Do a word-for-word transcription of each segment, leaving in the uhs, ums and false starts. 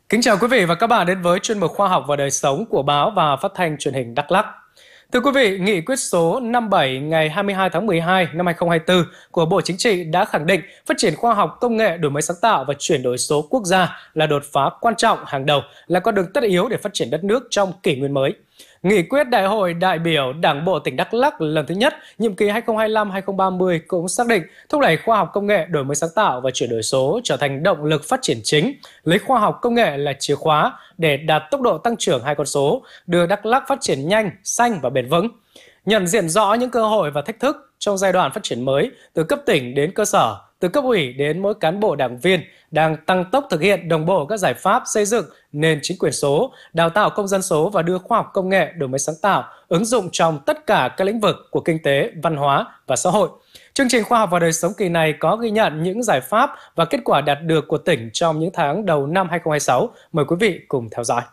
Kính chào quý vị và các bạn đến với chuyên mục Khoa học và đời sống của báo và phát thanh truyền hình Đắk Lắk. Thưa quý vị, nghị quyết số năm mươi bảy ngày hai mươi hai tháng mười hai năm hai nghìn không trăm hai mươi tư của Bộ Chính trị đã khẳng định phát triển khoa học công nghệ, đổi mới sáng tạo và chuyển đổi số quốc gia là đột phá quan trọng hàng đầu, là con đường tất yếu để phát triển đất nước trong kỷ nguyên mới. Nghị quyết Đại hội đại biểu Đảng bộ tỉnh Đắk Lắk lần thứ nhất, nhiệm kỳ hai nghìn không trăm hai mươi lăm đến hai nghìn không trăm ba mươi cũng xác định thúc đẩy khoa học công nghệ, đổi mới sáng tạo và chuyển đổi số trở thành động lực phát triển chính, lấy khoa học công nghệ là chìa khóa để đạt tốc độ tăng trưởng hai con số, đưa Đắk Lắk phát triển nhanh, xanh và bền vững. Nhận diện rõ những cơ hội và thách thức trong giai đoạn phát triển mới, từ cấp tỉnh đến cơ sở, từ cấp ủy đến mỗi cán bộ đảng viên, đang tăng tốc thực hiện đồng bộ các giải pháp xây dựng nền chính quyền số, đào tạo công dân số và đưa khoa học công nghệ, đổi mới sáng tạo, ứng dụng trong tất cả các lĩnh vực của kinh tế, văn hóa và xã hội. Chương trình Khoa học và đời sống kỳ này có ghi nhận những giải pháp và kết quả đạt được của tỉnh trong những tháng đầu năm hai nghìn không trăm hai mươi sáu. Mời quý vị cùng theo dõi.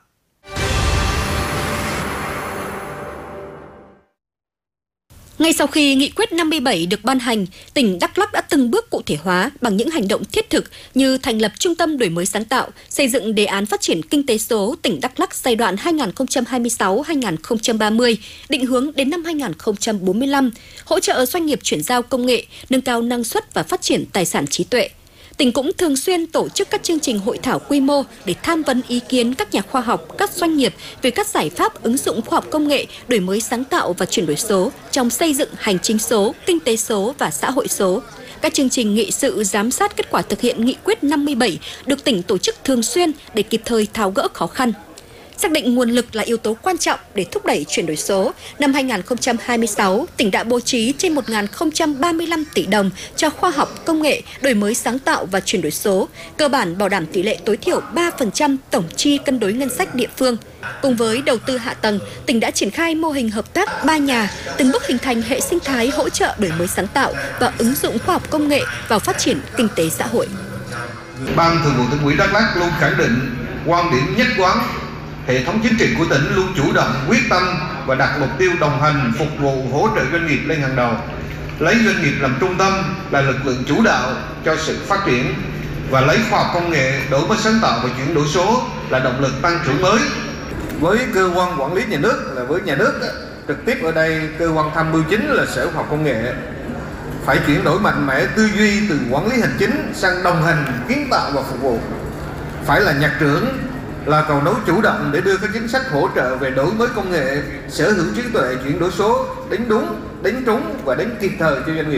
Ngay sau khi nghị quyết năm mươi bảy được ban hành, tỉnh Đắk Lắk đã từng bước cụ thể hóa bằng những hành động thiết thực như thành lập Trung tâm đổi mới sáng tạo, xây dựng đề án phát triển kinh tế số tỉnh Đắk Lắk giai đoạn hai nghìn không trăm hai mươi sáu đến hai nghìn không trăm ba mươi, định hướng đến năm hai nghìn không trăm bốn mươi lăm, hỗ trợ doanh nghiệp chuyển giao công nghệ, nâng cao năng suất và phát triển tài sản trí tuệ. Tỉnh cũng thường xuyên tổ chức các chương trình hội thảo quy mô để tham vấn ý kiến các nhà khoa học, các doanh nghiệp về các giải pháp ứng dụng khoa học công nghệ, đổi mới sáng tạo và chuyển đổi số trong xây dựng hành chính số, kinh tế số và xã hội số. Các chương trình nghị sự giám sát kết quả thực hiện nghị quyết năm mươi bảy được tỉnh tổ chức thường xuyên để kịp thời tháo gỡ khó khăn. Xác định nguồn lực là yếu tố quan trọng để thúc đẩy chuyển đổi số, năm hai nghìn không trăm hai mươi sáu, tỉnh đã bố trí trên một nghìn không trăm ba mươi lăm tỷ đồng cho khoa học, công nghệ, đổi mới sáng tạo và chuyển đổi số, cơ bản bảo đảm tỷ lệ tối thiểu ba phần trăm tổng chi cân đối ngân sách địa phương. Cùng với đầu tư hạ tầng, tỉnh đã triển khai mô hình hợp tác ba nhà, từng bước hình thành hệ sinh thái hỗ trợ đổi mới sáng tạo và ứng dụng khoa học công nghệ vào phát triển kinh tế xã hội. Ban Thường vụ Tỉnh ủy Đắk Lắk luôn khẳng định quan điểm nhất quán, hệ thống chính trị của tỉnh luôn chủ động, quyết tâm và đặt mục tiêu đồng hành, phục vụ, hỗ trợ doanh nghiệp lên hàng đầu. Lấy doanh nghiệp làm trung tâm, là lực lượng chủ đạo cho sự phát triển và lấy khoa học công nghệ, đổi mới sáng tạo và chuyển đổi số là động lực tăng trưởng mới. Với cơ quan quản lý nhà nước, là với nhà nước trực tiếp ở đây, cơ quan tham mưu chính là Sở Khoa học Công nghệ, phải chuyển đổi mạnh mẽ tư duy từ quản lý hành chính sang đồng hành, kiến tạo và phục vụ. Phải là nhạc trưởng, là cầu nối chủ động để đưa các chính sách hỗ trợ về đổi mới công nghệ, sở hữu trí tuệ, chuyển đổi số đến đúng, đến trúng và đến kịp thời cho doanh nghiệp.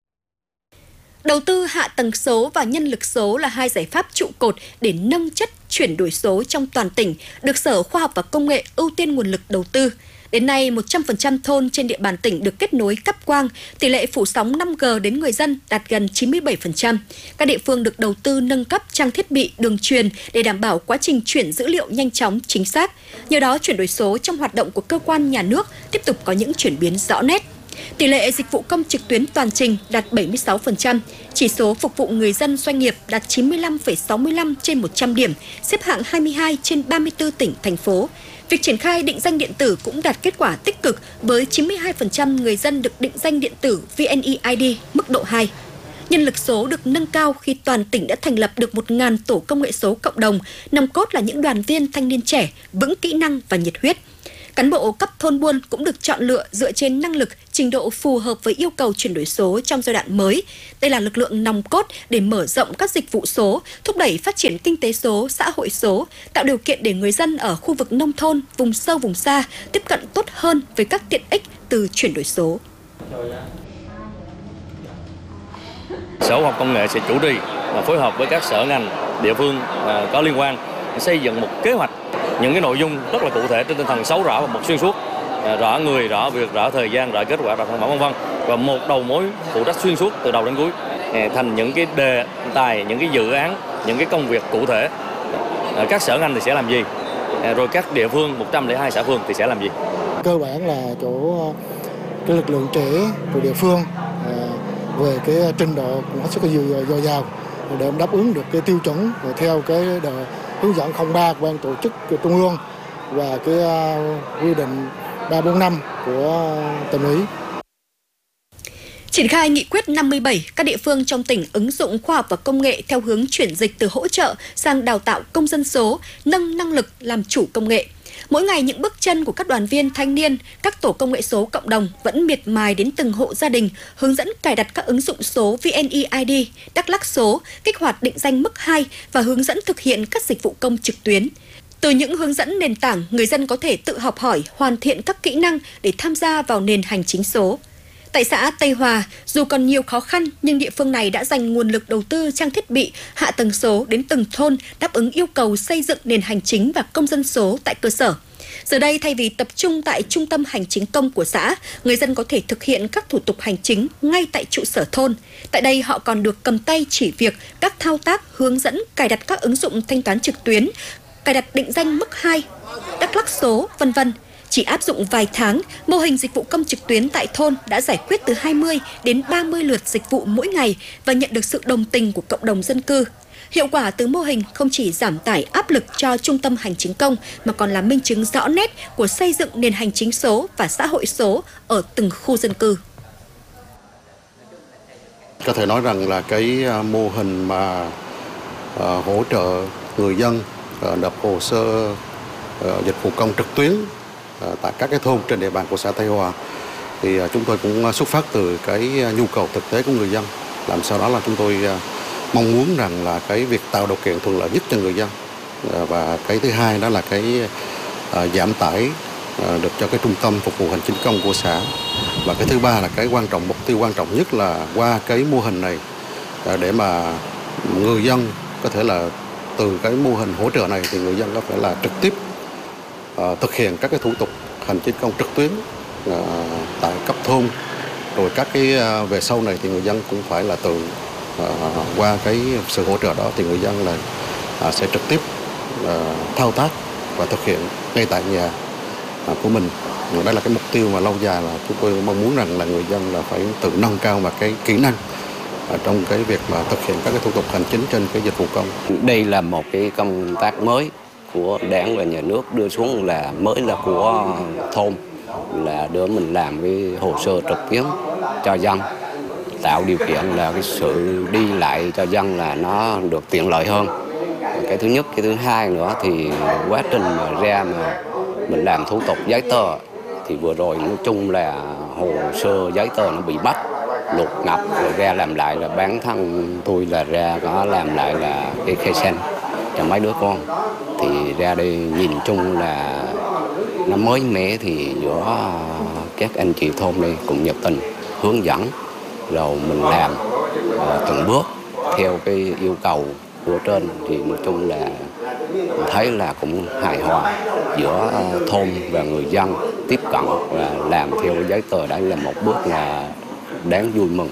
Đầu tư hạ tầng số và nhân lực số là hai giải pháp trụ cột để nâng chất chuyển đổi số trong toàn tỉnh, được Sở Khoa học và Công nghệ ưu tiên nguồn lực đầu tư. Đến nay, một trăm phần trăm thôn trên địa bàn tỉnh được kết nối cáp quang, tỷ lệ phủ sóng năm G đến người dân đạt gần chín mươi bảy phần trăm. Các địa phương được đầu tư nâng cấp trang thiết bị, đường truyền để đảm bảo quá trình chuyển dữ liệu nhanh chóng, chính xác. Nhờ đó, chuyển đổi số trong hoạt động của cơ quan nhà nước tiếp tục có những chuyển biến rõ nét. Tỷ lệ dịch vụ công trực tuyến toàn trình đạt bảy mươi sáu phần trăm, chỉ số phục vụ người dân doanh nghiệp đạt chín mươi lăm phẩy sáu mươi lăm trên một trăm điểm, xếp hạng hai mươi hai trên ba mươi tư tỉnh, thành phố. Việc triển khai định danh điện tử cũng đạt kết quả tích cực với chín mươi hai phần trăm người dân được định danh điện tử vê en e i đê mức độ hai. Nhân lực số được nâng cao khi toàn tỉnh đã thành lập được một nghìn tổ công nghệ số cộng đồng, nòng cốt là những đoàn viên thanh niên trẻ, vững kỹ năng và nhiệt huyết. Cán bộ cấp thôn buôn cũng được chọn lựa dựa trên năng lực, trình độ phù hợp với yêu cầu chuyển đổi số trong giai đoạn mới. Đây là lực lượng nòng cốt để mở rộng các dịch vụ số, thúc đẩy phát triển kinh tế số, xã hội số, tạo điều kiện để người dân ở khu vực nông thôn, vùng sâu, vùng xa tiếp cận tốt hơn với các tiện ích từ chuyển đổi số. Sở Khoa học Công nghệ sẽ chủ trì phối hợp với các sở ngành, địa phương có liên quan xây dựng một kế hoạch, những cái nội dung rất là cụ thể trên tinh thần sáu rõ và một xuyên suốt, rõ người, rõ việc, rõ thời gian, rõ kết quả, rõ sản phẩm vân vân, và một đầu mối phụ trách xuyên suốt từ đầu đến cuối thành những cái đề tài, những cái dự án, những cái công việc cụ thể. Các sở ngành thì sẽ làm gì, rồi các địa phương một trăm lẻ hai xã phường thì sẽ làm gì. Cơ bản là chỗ cái lực lượng trẻ của địa phương về cái trình độ cũng hết sức là dồi dào để đáp ứng được cái tiêu chuẩn theo cái hướng dẫn không ba của ban tổ chức của Trung ương và cái quy định ba bốn năm của tỉnh ủy. Triển khai nghị quyết năm mươi bảy, các địa phương trong tỉnh ứng dụng khoa học và công nghệ theo hướng chuyển dịch từ hỗ trợ sang đào tạo công dân số, nâng năng lực làm chủ công nghệ. Mỗi ngày những bước chân của các đoàn viên thanh niên, các tổ công nghệ số cộng đồng vẫn miệt mài đến từng hộ gia đình, hướng dẫn cài đặt các ứng dụng số vê en e i đê, Đắk Lắk số, kích hoạt định danh mức hai và hướng dẫn thực hiện các dịch vụ công trực tuyến. Từ những hướng dẫn nền tảng, người dân có thể tự học hỏi, hoàn thiện các kỹ năng để tham gia vào nền hành chính số. Tại xã Tây Hòa, dù còn nhiều khó khăn nhưng địa phương này đã dành nguồn lực đầu tư trang thiết bị, hạ tầng số đến từng thôn đáp ứng yêu cầu xây dựng nền hành chính và công dân số tại cơ sở. Giờ đây, thay vì tập trung tại trung tâm hành chính công của xã, người dân có thể thực hiện các thủ tục hành chính ngay tại trụ sở thôn. Tại đây, họ còn được cầm tay chỉ việc, các thao tác, hướng dẫn, cài đặt các ứng dụng thanh toán trực tuyến, cài đặt định danh mức hai, Đắk Lắk số, vân vân. Chỉ áp dụng vài tháng, mô hình dịch vụ công trực tuyến tại thôn đã giải quyết từ hai mươi đến ba mươi lượt dịch vụ mỗi ngày và nhận được sự đồng tình của cộng đồng dân cư. Hiệu quả từ mô hình không chỉ giảm tải áp lực cho trung tâm hành chính công mà còn là minh chứng rõ nét của xây dựng nền hành chính số và xã hội số ở từng khu dân cư. Có thể nói rằng là cái mô hình mà uh, hỗ trợ người dân uh, nộp hồ sơ uh, dịch vụ công trực tuyến uh, tại các cái thôn trên địa bàn của xã Tây Hòa thì uh, chúng tôi cũng xuất phát từ cái nhu cầu thực tế của người dân. Làm sao đó là chúng tôi uh, mong muốn rằng là cái việc tạo điều kiện thuận lợi nhất cho người dân uh, và cái thứ hai đó là cái uh, giảm tải uh, được cho cái trung tâm phục vụ hành chính công của xã. Và cái thứ ba là cái quan trọng, mục tiêu quan trọng nhất là qua cái mô hình này để mà người dân có thể là từ cái mô hình hỗ trợ này thì người dân có thể là trực tiếp uh, thực hiện các cái thủ tục hành chính công trực tuyến uh, tại cấp thôn. Rồi các cái uh, về sau này thì người dân cũng phải là từ uh, qua cái sự hỗ trợ đó thì người dân là uh, sẽ trực tiếp uh, thao tác và thực hiện ngay tại nhà uh, của mình. Đây là cái mục tiêu mà lâu dài là chúng tôi mong muốn rằng là người dân là phải tự nâng cao và cái kỹ năng ở trong cái việc mà thực hiện các cái thủ tục hành chính trên cái dịch vụ công. Đây là một cái công tác mới của Đảng và Nhà nước đưa xuống, là mới là của thôn, là đưa mình làm cái hồ sơ trực tuyến cho dân, tạo điều kiện là cái sự đi lại cho dân là nó được tiện lợi hơn. Cái thứ nhất, cái thứ hai nữa thì quá trình mà ra mà mình làm thủ tục giấy tờ thì vừa rồi nói chung là hồ sơ giấy tờ nó bị bắt lụt ngập, rồi ra làm lại là bản thân tôi là ra có làm lại là cái khai sinh cho mấy đứa con, thì ra đây nhìn chung là nó mới mẻ, thì giữa các anh chị thôn đây cũng nhiệt tình hướng dẫn, rồi mình làm uh, từng bước theo cái yêu cầu của trên, thì nói chung là thấy là cũng hài hòa giữa thôn và người dân tiếp cận và làm theo giấy tờ. Đây là một bước là đáng vui mừng.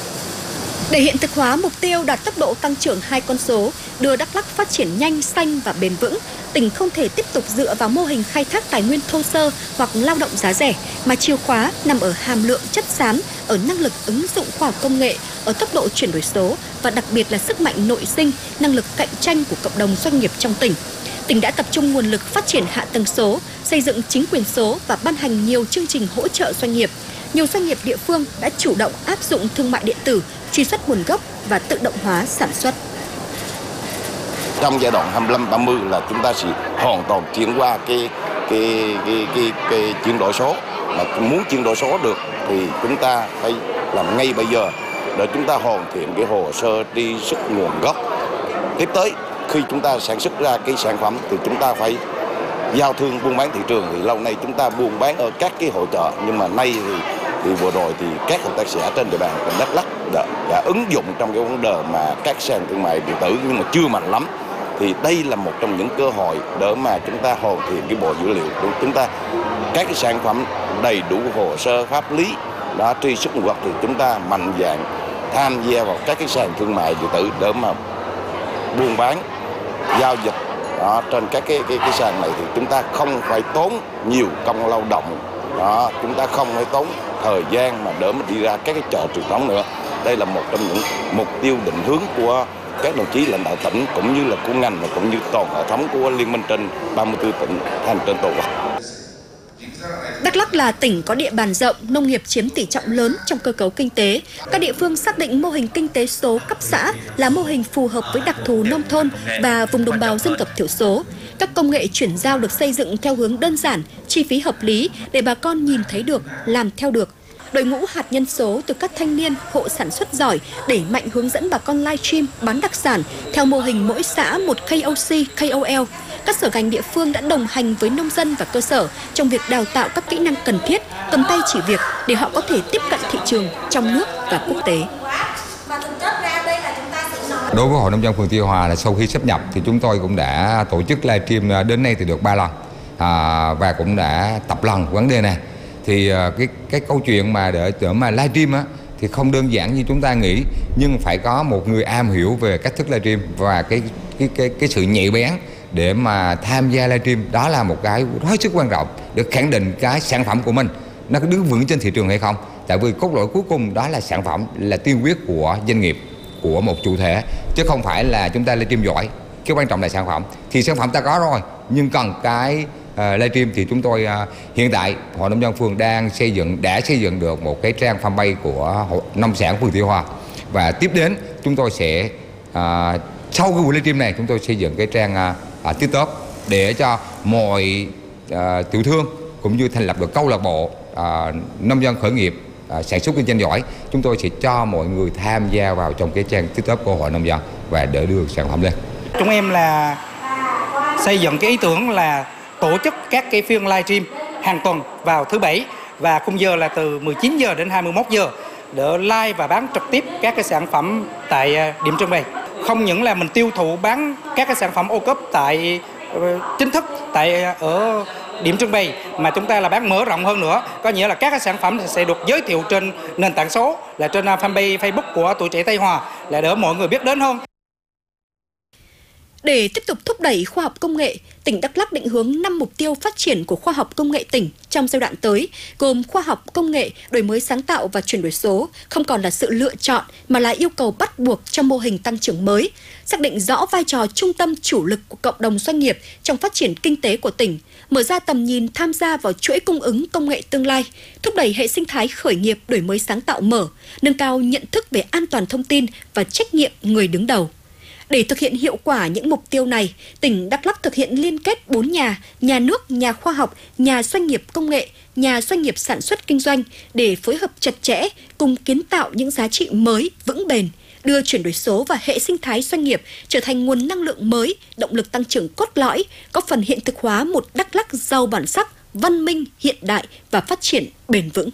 Để hiện thực hóa mục tiêu đạt tốc độ tăng trưởng hai con số, đưa Đắk Lắk phát triển nhanh, xanh và bền vững, tỉnh không thể tiếp tục dựa vào mô hình khai thác tài nguyên thô sơ hoặc lao động giá rẻ, mà chìa khóa nằm ở hàm lượng chất xám, ở năng lực ứng dụng khoa học công nghệ, ở tốc độ chuyển đổi số và đặc biệt là sức mạnh nội sinh, năng lực cạnh tranh của cộng đồng doanh nghiệp trong tỉnh. Tỉnh đã tập trung nguồn lực phát triển hạ tầng số, xây dựng chính quyền số và ban hành nhiều chương trình hỗ trợ doanh nghiệp. Nhiều doanh nghiệp địa phương đã chủ động áp dụng thương mại điện tử, truy xuất nguồn gốc và tự động hóa sản xuất. Trong giai đoạn hai mươi lăm ba mươi là chúng ta sẽ hoàn toàn chuyển qua cái cái cái cái, cái chuyển đổi số. Mà muốn chuyển đổi số được thì chúng ta phải làm ngay bây giờ để chúng ta hoàn thiện cái hồ sơ truy xuất nguồn gốc. Tiếp tới khi chúng ta sản xuất ra cái sản phẩm thì chúng ta phải giao thương buôn bán thị trường. Thì lâu nay chúng ta buôn bán ở các cái hội chợ, nhưng mà nay thì thì vừa rồi thì các hợp tác xã trên địa bàn tỉnh Đắk Lắk đã, đã ứng dụng trong cái vấn đề mà các sàn thương mại điện tử, nhưng mà chưa mạnh lắm. Thì đây là một trong những cơ hội để mà chúng ta hoàn thiện cái bộ dữ liệu của chúng ta, các cái sản phẩm đầy đủ hồ sơ pháp lý đã truy xuất nguồn gốc, thì chúng ta mạnh dạn tham gia vào các cái sàn thương mại điện tử để mà buôn bán giao dịch đó. Trên các cái, cái cái sàn này thì chúng ta không phải tốn nhiều công lao động đó, chúng ta không phải tốn thời gian mà để mà đi ra các cái chợ truyền thống nữa. Đây là một trong những mục tiêu định hướng của các đồng chí lãnh đạo tỉnh cũng như là của ngành và cũng như toàn hệ thống của liên minh trên ba mươi tư tỉnh thành trên toàn quốc. Đắk Lắk là tỉnh có địa bàn rộng, nông nghiệp chiếm tỷ trọng lớn trong cơ cấu kinh tế. Các địa phương xác định mô hình kinh tế số cấp xã là mô hình phù hợp với đặc thù nông thôn và vùng đồng bào dân tộc thiểu số. Các công nghệ chuyển giao được xây dựng theo hướng đơn giản, chi phí hợp lý để bà con nhìn thấy được, làm theo được. Đội ngũ hạt nhân số từ các thanh niên, hộ sản xuất giỏi đẩy mạnh hướng dẫn bà con livestream bán đặc sản theo mô hình mỗi xã một K O C, K O L. Các sở ngành địa phương đã đồng hành với nông dân và cơ sở trong việc đào tạo các kỹ năng cần thiết, cầm tay chỉ việc để họ có thể tiếp cận thị trường trong nước và quốc tế. Đối với Hội Nông dân phường Tuy Hòa là sau khi sáp nhập thì chúng tôi cũng đã tổ chức livestream đến nay thì được ba lần à, và cũng đã tập lần vấn đề này. Thì cái cái câu chuyện mà để, để mà livestream á thì không đơn giản như chúng ta nghĩ, nhưng phải có một người am hiểu về cách thức livestream và cái cái cái cái sự nhạy bén để mà tham gia livestream. Đó là một cái hết sức quan trọng để khẳng định cái sản phẩm của mình nó có đứng vững trên thị trường hay không. Tại vì cốt lõi cuối cùng đó là sản phẩm, là tiên quyết của doanh nghiệp, của một chủ thể, chứ không phải là chúng ta livestream giỏi. Cái quan trọng là sản phẩm. Thì sản phẩm ta có rồi, nhưng cần cái uh, livestream thì chúng tôi uh, hiện tại Hội Nông dân phường đang xây dựng, đã xây dựng được một cái trang fanpage của Hội Nông sản phường Tuy Hòa. Và tiếp đến chúng tôi sẽ uh, sau cái buổi livestream này chúng tôi xây dựng cái trang uh, uh, TikTok để cho mọi uh, tiểu thương cũng như thành lập được câu lạc bộ uh, nông dân khởi nghiệp uh, sản xuất kinh doanh giỏi. Chúng tôi sẽ cho mọi người tham gia vào trong cái trang TikTok của Hội Nông dân và để đưa sản phẩm lên. Chúng em là xây dựng cái ý tưởng là tổ chức các cái phiên livestream hàng tuần vào thứ bảy và khung giờ là từ mười chín giờ đến hai mươi mốt giờ để live và bán trực tiếp các cái sản phẩm tại điểm trưng bày. Không những là mình tiêu thụ bán các cái sản phẩm ô cốp tại uh, chính thức tại ở điểm trưng bày, mà chúng ta là bán mở rộng hơn nữa, có nghĩa là các cái sản phẩm sẽ được giới thiệu trên nền tảng số, là trên fanpage Facebook của Tuổi Trẻ Tây Hòa, là để mọi người biết đến hơn. Để tiếp tục thúc đẩy khoa học công nghệ, tỉnh Đắk Lắk định hướng năm mục tiêu phát triển của khoa học công nghệ tỉnh trong giai đoạn tới, gồm khoa học công nghệ, đổi mới sáng tạo và chuyển đổi số, không còn là sự lựa chọn mà là yêu cầu bắt buộc trong mô hình tăng trưởng mới, xác định rõ vai trò trung tâm chủ lực của cộng đồng doanh nghiệp trong phát triển kinh tế của tỉnh, mở ra tầm nhìn tham gia vào chuỗi cung ứng công nghệ tương lai, thúc đẩy hệ sinh thái khởi nghiệp đổi mới sáng tạo mở, nâng cao nhận thức về an toàn thông tin và trách nhiệm người đứng đầu. Để thực hiện hiệu quả những mục tiêu này, tỉnh Đắk Lắk thực hiện liên kết bốn nhà, nhà nước, nhà khoa học, nhà doanh nghiệp công nghệ, nhà doanh nghiệp sản xuất kinh doanh để phối hợp chặt chẽ cùng kiến tạo những giá trị mới, vững bền, đưa chuyển đổi số và hệ sinh thái doanh nghiệp trở thành nguồn năng lượng mới, động lực tăng trưởng cốt lõi, góp phần hiện thực hóa một Đắk Lắk giàu bản sắc, văn minh, hiện đại và phát triển bền vững.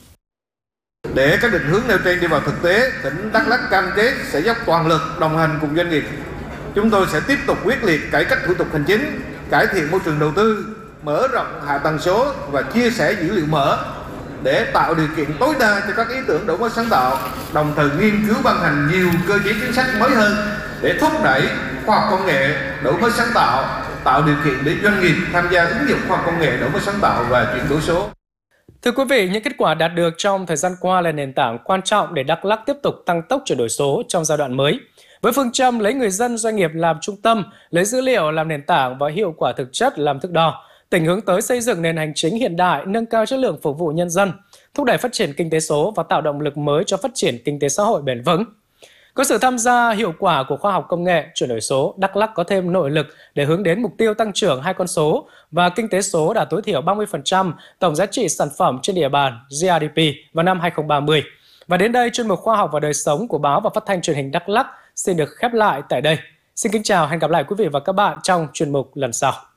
Để các định hướng nêu trên đi vào thực tế, tỉnh Đắk Lắk cam kết sẽ dốc toàn lực đồng hành cùng doanh nghiệp. Chúng tôi sẽ tiếp tục quyết liệt cải cách thủ tục hành chính, cải thiện môi trường đầu tư, mở rộng hạ tầng số và chia sẻ dữ liệu mở để tạo điều kiện tối đa cho các ý tưởng đổi mới sáng tạo, đồng thời nghiên cứu ban hành nhiều cơ chế chính sách mới hơn để thúc đẩy khoa học công nghệ, đổi mới sáng tạo, tạo điều kiện để doanh nghiệp tham gia ứng dụng khoa học công nghệ, đổi mới sáng tạo và chuyển đổi số. Thưa quý vị, những kết quả đạt được trong thời gian qua là nền tảng quan trọng để Đắk Lắk tiếp tục tăng tốc chuyển đổi số trong giai đoạn mới. Với phương châm lấy người dân doanh nghiệp làm trung tâm, lấy dữ liệu làm nền tảng và hiệu quả thực chất làm thước đo, tỉnh hướng tới xây dựng nền hành chính hiện đại, nâng cao chất lượng phục vụ nhân dân, thúc đẩy phát triển kinh tế số và tạo động lực mới cho phát triển kinh tế xã hội bền vững. Có sự tham gia hiệu quả của khoa học công nghệ, chuyển đổi số, Đắk Lắk có thêm nội lực để hướng đến mục tiêu tăng trưởng hai con số và kinh tế số đạt tối thiểu ba mươi phần trăm tổng giá trị sản phẩm trên địa bàn G D P vào năm hai không ba không. Và đến đây, chuyên mục Khoa học và đời sống của báo và phát thanh truyền hình Đắk Lắk xin được khép lại tại đây. Xin kính chào, hẹn gặp lại quý vị và các bạn trong chuyên mục lần sau.